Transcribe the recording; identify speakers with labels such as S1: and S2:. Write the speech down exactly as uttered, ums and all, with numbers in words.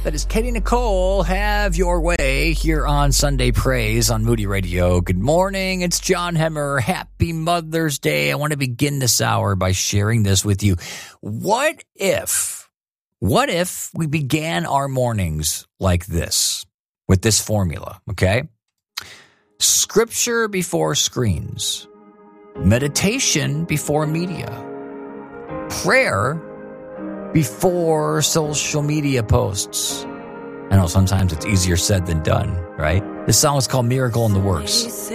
S1: That is Katie Nicole. Have your way here on Sunday Praise on Moody Radio. Good morning. It's John Hemmer. Happy Mother's Day. I want to begin this hour by sharing this with you. What if, what if we began our mornings like this, with this formula, okay? Scripture before screens, meditation before media, prayer before social media posts. I know sometimes it's easier said than done, right? This song is called Miracle in the Works.